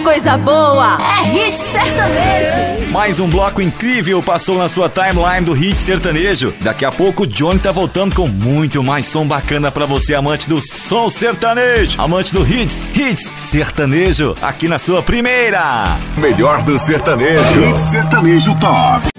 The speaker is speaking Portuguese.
coisa boa é Hit Sertanejo. Mais um bloco incrível passou na sua timeline do Hit Sertanejo. Daqui a pouco o Johnny tá voltando com muito mais som bacana pra você, amante do som sertanejo, amante do Hits Sertanejo, aqui na sua primeira. Melhor do sertanejo. Hit Sertanejo Top.